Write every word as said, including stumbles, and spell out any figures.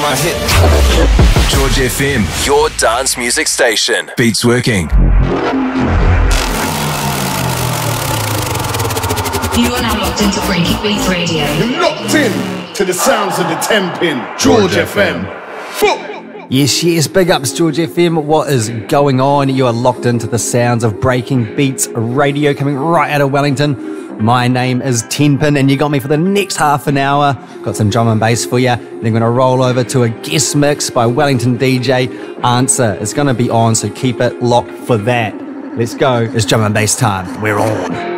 my hip. George F M, your dance music station. Beats working. You are now locked into Breaking Beats Radio. You're locked in to the sounds of the ten pin. George, George F M. Yes, yes, big ups George F M. What is going on? You are locked into the sounds of Breaking Beats Radio coming right out of Wellington. My name is Tenpin and you got me for the next half an hour. Got some drum and bass for you. Then going to roll over to a guest mix by Wellington D J Answer. It's going to be on, so keep it locked for that. Let's go. It's drum and bass time. We're on.